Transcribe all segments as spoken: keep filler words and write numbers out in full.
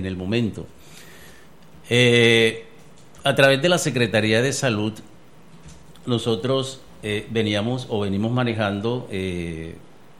en el momento. Eh, a través de la Secretaría de Salud, nosotros eh, veníamos o venimos manejando eh,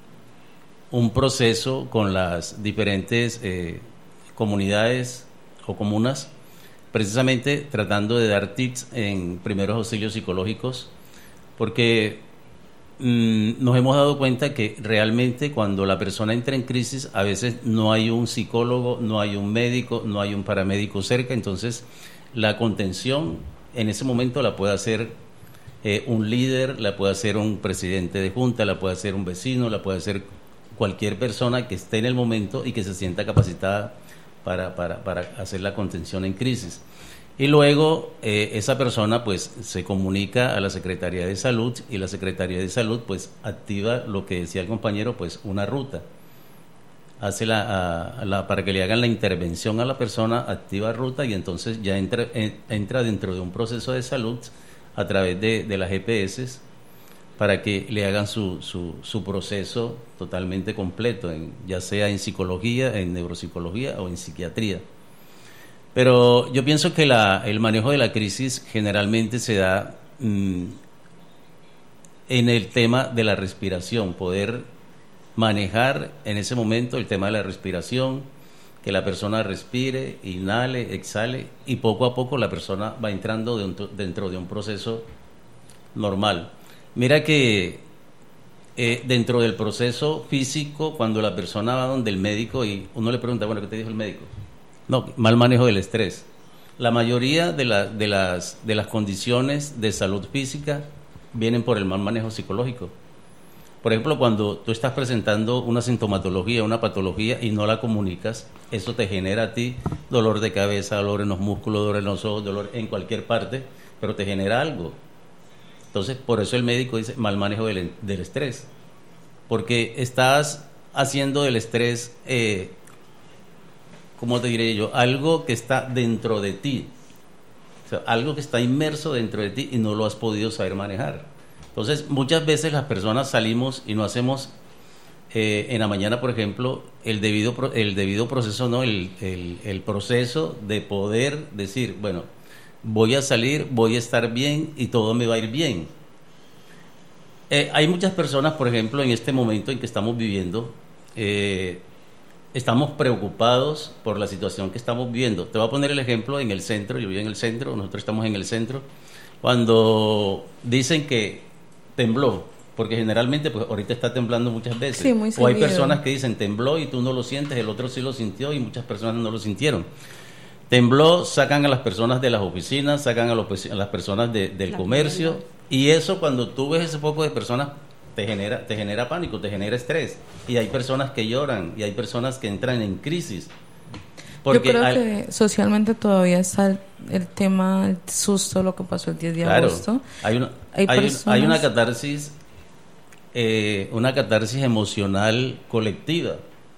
un proceso con las diferentes eh, comunidades o comunas, precisamente tratando de dar tips en primeros auxilios psicológicos, porque mmm, nos hemos dado cuenta que realmente cuando la persona entra en crisis, a veces no hay un psicólogo, no hay un médico, no hay un paramédico cerca, entonces la contención en ese momento la puede hacer eh, un líder, la puede hacer un presidente de junta, la puede hacer un vecino, la puede hacer cualquier persona que esté en el momento y que se sienta capacitada para, para, para hacer la contención en crisis. Y luego eh, esa persona pues se comunica a la Secretaría de Salud y la Secretaría de Salud pues activa lo que decía el compañero, pues una ruta. Hace la, a, a la, para que le hagan la intervención a la persona, activa ruta y entonces ya entra, en, entra dentro de un proceso de salud a través de, de las G P S para que le hagan su, su, su proceso totalmente completo, en, ya sea en psicología, en neuropsicología o en psiquiatría. Pero yo pienso que la, el manejo de la crisis generalmente se da mmm, en el tema de la respiración, poder manejar en ese momento el tema de la respiración, que la persona respire, inhale, exhale, y poco a poco la persona va entrando dentro, dentro de un proceso normal. Mira que eh, dentro del proceso físico, cuando la persona va donde el médico y uno le pregunta, bueno, ¿qué te dijo el médico? No, mal manejo del estrés. La mayoría de, la, de, las, de las condiciones de salud física vienen por el mal manejo psicológico. Por ejemplo, cuando tú estás presentando una sintomatología, una patología y no la comunicas, eso te genera a ti dolor de cabeza, dolor en los músculos, dolor en los ojos, dolor en cualquier parte, pero te genera algo. Entonces, por eso el médico dice mal manejo del, del estrés, porque estás haciendo del estrés, eh, ¿cómo te diré yo? Algo que está dentro de ti, o sea, algo que está inmerso dentro de ti y no lo has podido saber manejar. Entonces, muchas veces las personas salimos y no hacemos eh, en la mañana, por ejemplo, el debido, el debido proceso, no, el, el, el proceso de poder decir, bueno, voy a salir, voy a estar bien y todo me va a ir bien. Eh, hay muchas personas, por ejemplo, en este momento en que estamos viviendo, eh, estamos preocupados por la situación que estamos viviendo. Te voy a poner el ejemplo en el centro, yo vivo en el centro, nosotros estamos en el centro, cuando dicen que tembló, porque generalmente pues ahorita está temblando muchas veces, sí, muy o hay seguido. personas que dicen tembló y tú no lo sientes, el otro sí lo sintió y muchas personas no lo sintieron. Tembló, sacan a las personas de las oficinas, sacan a, los, a las personas de, del la comercio, primera. Y eso cuando tú ves ese poco de personas te genera, te genera pánico, te genera estrés, y hay personas que lloran, y hay personas que entran en crisis. Porque Yo creo al, que socialmente todavía está el, el tema, el susto, lo que pasó el diez de claro, agosto. Hay una, hay, hay, personas... hay una catarsis, eh, una catarsis emocional colectiva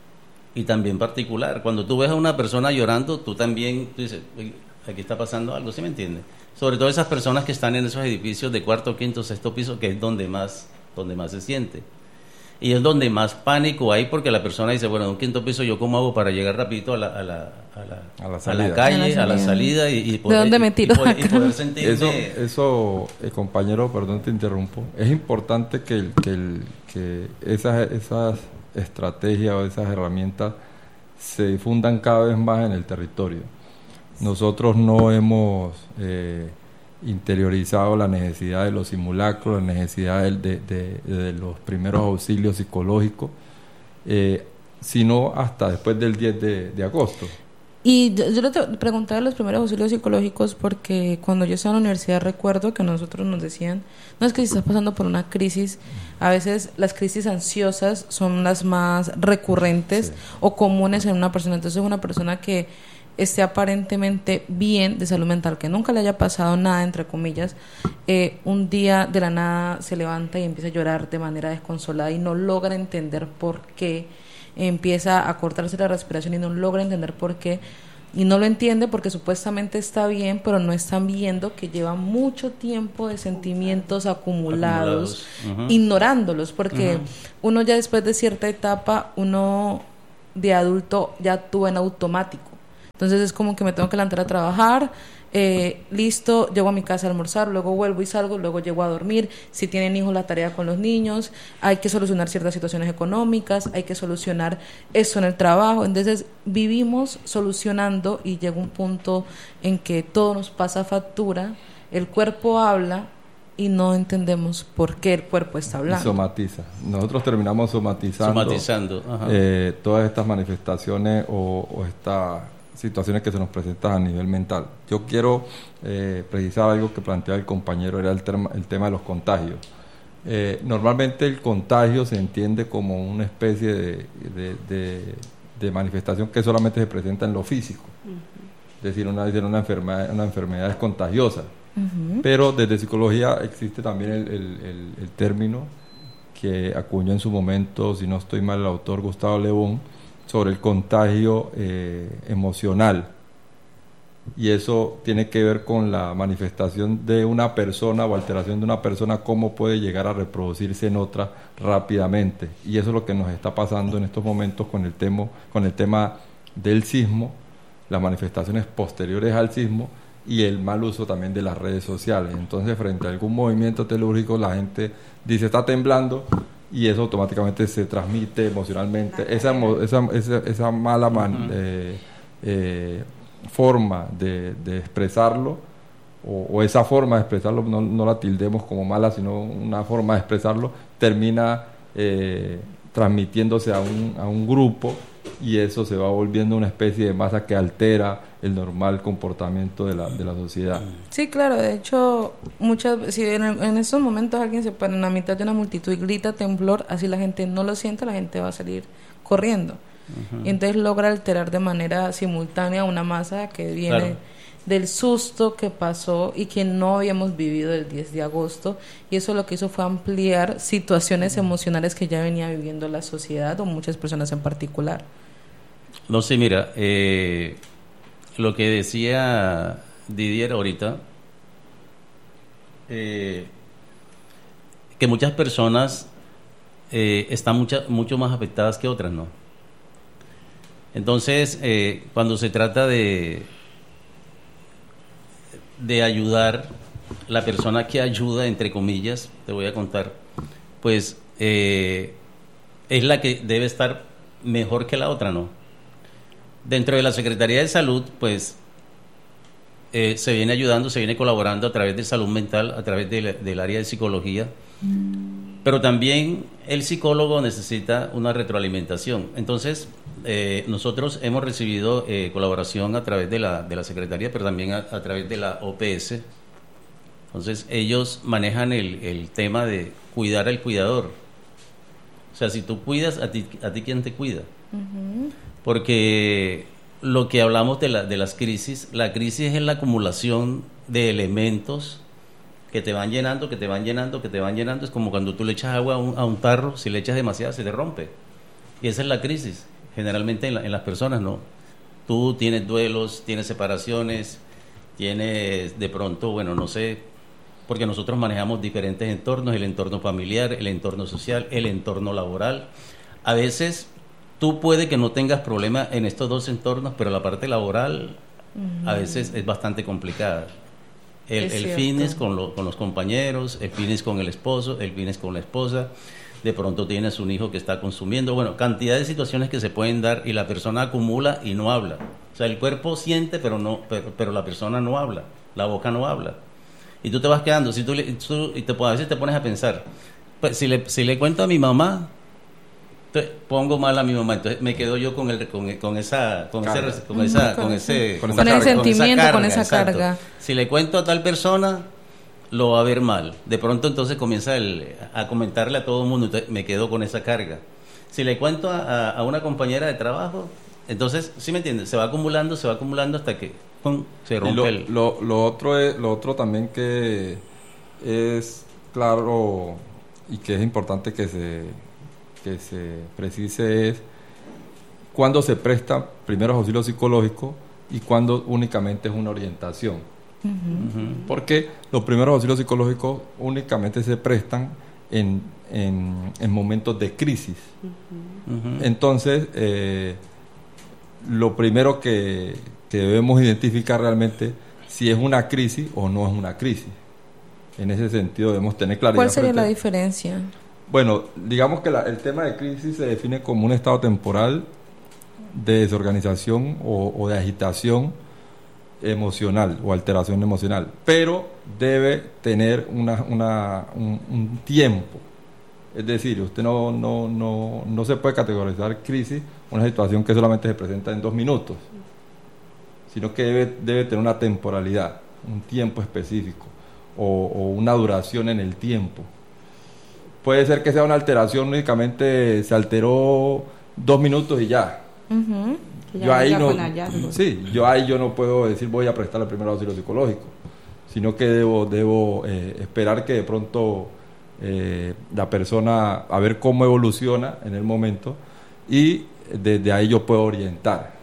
y también particular. Cuando tú ves a una persona llorando, tú también tú dices, aquí está pasando algo, ¿sí me entiendes? Sobre todo esas personas que están en esos edificios de cuarto, quinto, sexto piso, que es donde más, donde más se siente. Y es donde más pánico hay, porque la persona dice, bueno, en un quinto piso, ¿yo cómo hago para llegar rapidito a la, a la, a la, a la, a la calle, a la salida? Y, y poder, ¿De dónde me tiro? Y, y, poder, y poder sentirme... Eso, eso eh, compañero, perdón te interrumpo, es importante que, el, que, el, que esas, esas estrategias o esas herramientas se difundan cada vez más en el territorio. Nosotros no hemos... Eh, interiorizado la necesidad de los simulacros, la necesidad de, de, de, de los primeros auxilios psicológicos, eh, sino hasta después del diez de agosto. Y yo, yo le preguntaba de los primeros auxilios psicológicos porque cuando yo estaba en la universidad recuerdo que a nosotros nos decían, no es que si estás pasando por una crisis, a veces las crisis ansiosas son las más recurrentes, sí, o comunes en una persona. Entonces una persona que esté aparentemente bien de salud mental, que nunca le haya pasado nada, entre comillas, eh, un día de la nada se levanta y empieza a llorar de manera desconsolada y no logra entender por qué, empieza a cortarse la respiración y no logra entender por qué, y no lo entiende porque supuestamente está bien, pero no están viendo que lleva mucho tiempo de sentimientos acumulados, acumulados. Uh-huh. ignorándolos, porque uh-huh. uno ya después de cierta etapa, uno de adulto ya actúa en automático. Entonces es como que me tengo que levantar a trabajar, eh, listo, llego a mi casa a almorzar, luego vuelvo y salgo, luego llego a dormir. Si tienen hijos, la tarea con los niños, hay que solucionar ciertas situaciones económicas, hay que solucionar eso en el trabajo. Entonces vivimos solucionando y llega un punto en que todo nos pasa factura, el cuerpo habla y no entendemos por qué el cuerpo está hablando. Y somatiza. Nosotros terminamos somatizando, somatizando ajá. Eh, todas estas manifestaciones o, o estas situaciones que se nos presentan a nivel mental. Yo quiero eh, precisar algo que plantea el compañero, era el, terma, el tema de los contagios. Eh, normalmente el contagio se entiende como una especie de, de, de, de manifestación que solamente se presenta en lo físico. Uh-huh. Es decir, una, una, enfermedad, una enfermedad es contagiosa. Uh-huh. Pero desde psicología existe también el, el, el, el término que acuñó en su momento, si no estoy mal, el autor Gustavo Le Bon, sobre el contagio eh, emocional, y eso tiene que ver con la manifestación de una persona o alteración de una persona, cómo puede llegar a reproducirse en otra rápidamente, y eso es lo que nos está pasando en estos momentos con el tema, con el tema del sismo, las manifestaciones posteriores al sismo y el mal uso también de las redes sociales. Entonces, frente a algún movimiento telúrico, la gente dice está temblando, y eso automáticamente se transmite emocionalmente. Esa, esa, esa, esa mala man, eh, eh, forma de, de expresarlo, o, o esa forma de expresarlo, no, no la tildemos como mala, sino una forma de expresarlo, termina eh, transmitiéndose a un, a un grupo, y eso se va volviendo una especie de masa que altera el normal comportamiento de la, de la sociedad. Sí, claro, de hecho, muchas si en, en estos momentos alguien se pone en la mitad de una multitud y grita temblor, así la gente no lo siente, la gente va a salir corriendo. Uh-huh. Y entonces logra alterar de manera simultánea una masa que viene claro. del susto que pasó y que no habíamos vivido el diez de agosto, y eso lo que hizo fue ampliar situaciones uh-huh. emocionales que ya venía viviendo la sociedad, o muchas personas en particular. No sé, mira, eh, lo que decía Didier ahorita, eh, que muchas personas eh, están mucha, mucho más afectadas que otras, ¿no? Entonces, eh, cuando se trata de de ayudar, la persona que ayuda, entre comillas, te voy a contar, pues eh, es la que debe estar mejor que la otra, ¿no? Dentro de la Secretaría de Salud, pues eh, se viene ayudando, se viene colaborando a través de salud mental, a través de la, del área de psicología, mm. pero también el psicólogo necesita una retroalimentación. Entonces, eh, nosotros hemos recibido eh, colaboración a través de la, de la Secretaría, pero también a, a través de la O P S. Entonces, ellos manejan el, el tema de cuidar al cuidador. O sea, si tú cuidas, ¿a ti, a ti quién te cuida? Uh-huh. Porque lo que hablamos de, la, de las crisis, la crisis es la acumulación de elementos que te van llenando, que te van llenando, que te van llenando. Es como cuando tú le echas agua a un, a un tarro, si le echas demasiado se te rompe. Y esa es la crisis, generalmente en, la, en las personas, ¿no? Tú tienes duelos, tienes separaciones, tienes de pronto, bueno, no sé, porque nosotros manejamos diferentes entornos, el entorno familiar, el entorno social, el entorno laboral. A veces tú puede que no tengas problema en estos dos entornos, pero la parte laboral uh-huh. a veces es bastante complicada. El, el fines con, lo, con los compañeros, el fines con el esposo, el fines con la esposa, de pronto tienes un hijo que está consumiendo, bueno, cantidad de situaciones que se pueden dar y la persona acumula y no habla. O sea, el cuerpo siente, pero no, pero, pero la persona no habla, la boca no habla. Y tú te vas quedando, si tú, tú y te, a veces te pones a pensar, pues si le, si le cuento a mi mamá, pongo mal a mi mamá, entonces me quedo yo con el con, con esa con ese con esa con ese con, con ese sentimiento, con esa carga. Si le cuento a tal persona, lo va a ver mal. De pronto entonces comienza el, a comentarle a todo el mundo, entonces me quedo con esa carga. Si le cuento a, a una compañera de trabajo, entonces, ¿sí me entiendes? Se va acumulando, se va acumulando hasta que pum, se rompe lo, el... Lo, lo otro es, lo otro también que es claro y que es importante que se que se precise es cuándo se presta primeros auxilios psicológicos y cuándo únicamente es una orientación. Uh-huh. Uh-huh. Porque los primeros auxilios psicológicos únicamente se prestan en, en, en momentos de crisis. Uh-huh. Uh-huh. Entonces, eh, lo primero que, que debemos identificar realmente si es una crisis o no es una crisis. En ese sentido debemos tener claridad. ¿Cuál sería frente... la diferencia? Bueno, digamos que la, el tema de crisis se define como un estado temporal de desorganización o, o de agitación emocional o alteración emocional, pero debe tener una, una, un, un tiempo. Es decir, usted no, no, no, no se puede categorizar crisis una situación que solamente se presenta en dos minutos, sino que debe, debe tener una temporalidad, un tiempo específico o, o una duración en el tiempo. Puede ser que sea una alteración, únicamente se alteró dos minutos y ya. Uh-huh. Yo ahí no, sí, yo ahí yo no puedo decir voy a prestar el primer auxilio psicológico, sino que debo, debo eh, esperar que de pronto eh, la persona, a ver cómo evoluciona en el momento, y desde ahí yo puedo orientar.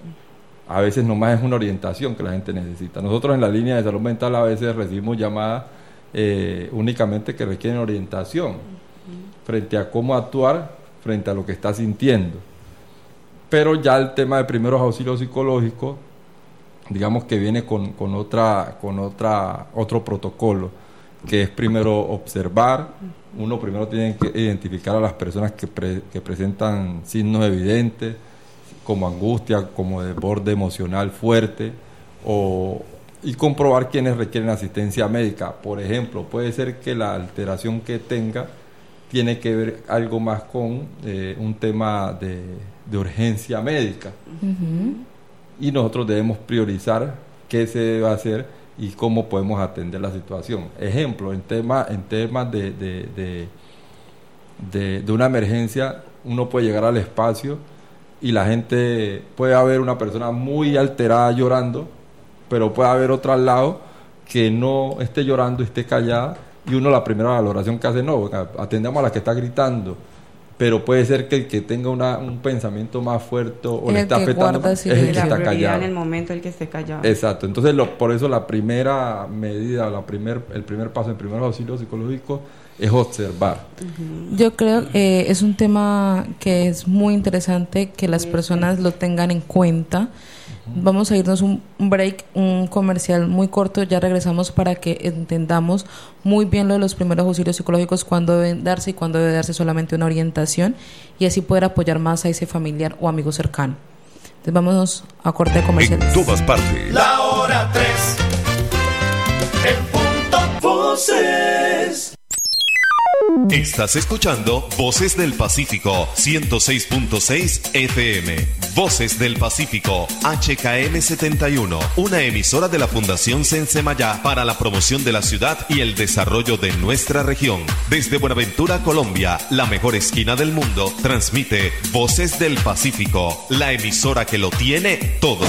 A veces nomás es una orientación que la gente necesita. Nosotros en la línea de salud mental a veces recibimos llamadas eh, únicamente que requieren orientación frente a cómo actuar frente a lo que está sintiendo. Pero ya el tema de primeros auxilios psicológicos, digamos que viene con, con otra, con otra, otro protocolo, que es primero observar. Uno primero tiene que identificar a las personas que, pre, que presentan signos evidentes, como angustia, como desborde emocional fuerte, o, y comprobar quienes requieren asistencia médica. Por ejemplo, puede ser que la alteración que tenga tiene que ver algo más con eh, un tema de, de urgencia médica. Uh-huh. Y nosotros debemos priorizar qué se debe hacer y cómo podemos atender la situación. Ejemplo, en, tema, en temas de, de, de, de, de una emergencia, uno puede llegar al espacio y la gente, puede haber una persona muy alterada llorando, pero puede haber otra al lado que no esté llorando, esté callada, y uno la primera valoración que hace, no, atendamos a la que está gritando, pero puede ser que el que tenga una, un pensamiento más fuerte o le está afectando es el que está callado. En el momento el que esté callado. Exacto, entonces lo, por eso la primera medida, la primer, el primer paso en primeros auxilios psicológicos es observar. Uh-huh. Yo creo que eh, es un tema que es muy interesante que las personas lo tengan en cuenta. Vamos a irnos un break, un comercial muy corto, ya regresamos para que entendamos muy bien lo de los primeros auxilios psicológicos, cuándo deben darse y cuándo debe darse solamente una orientación, y así poder apoyar más a ese familiar o amigo cercano. Entonces vámonos a corte comercial. En todas partes. La hora tres. En punto. Voces. Estás escuchando Voces del Pacífico, ciento seis punto seis F M. Voces del Pacífico, H K M setenta y uno, una emisora de la Fundación Sensemayá para la promoción de la ciudad y el desarrollo de nuestra región. Desde Buenaventura, Colombia, la mejor esquina del mundo, transmite Voces del Pacífico, la emisora que lo tiene todo.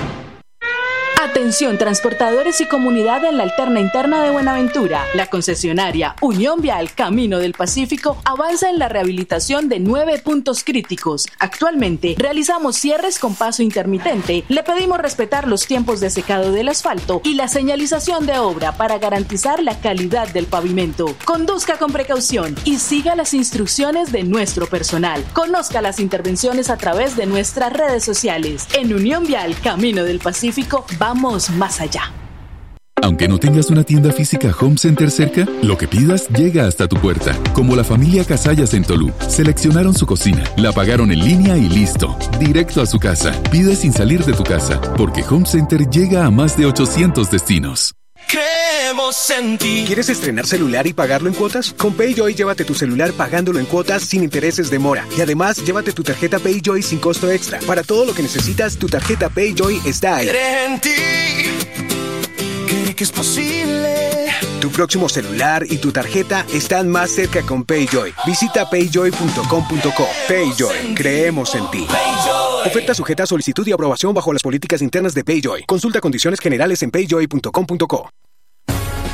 Atención transportadores y comunidad en la alterna interna de Buenaventura. La concesionaria Unión Vial Camino del Pacífico avanza en la rehabilitación de nueve puntos críticos. Actualmente realizamos cierres con paso intermitente. Le pedimos respetar los tiempos de secado del asfalto y la señalización de obra para garantizar la calidad del pavimento. Conduzca con precaución y siga las instrucciones de nuestro personal. Conozca las intervenciones a través de nuestras redes sociales. En Unión Vial Camino del Pacífico vamos más allá. Aunque no tengas una tienda física Home Center cerca, lo que pidas llega hasta tu puerta. Como la familia Casallas en Tolú. Seleccionaron su cocina, la pagaron en línea y listo. Directo a su casa. Pide sin salir de tu casa, porque Home Center llega a más de ochocientos destinos. Creemos en ti. ¿Quieres estrenar celular y pagarlo en cuotas? Con PayJoy llévate tu celular pagándolo en cuotas sin intereses de mora. Y además, llévate tu tarjeta PayJoy sin costo extra. Para todo lo que necesitas, tu tarjeta PayJoy está ahí. Cree en ti. Cree que es posible. Tu próximo celular y tu tarjeta están más cerca con PayJoy. Visita payjoy punto com punto co. PayJoy. Creemos en ti. Oferta sujeta a solicitud y aprobación bajo las políticas internas de PayJoy. Consulta condiciones generales en payjoy punto com punto co.